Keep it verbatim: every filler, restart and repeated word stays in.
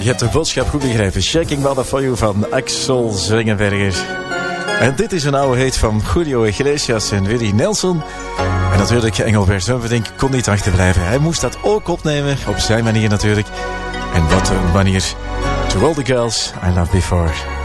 hebt de boodschap goed begrepen. Shaking Mother for You van Axel Zwingenberger. En dit is een oude hit van Julio Iglesias en Willie Nelson. En natuurlijk Engelbert Humperdinck kon niet achterblijven. Hij moest dat ook opnemen, op zijn manier natuurlijk. En wat een manier. To all the girls I loved before.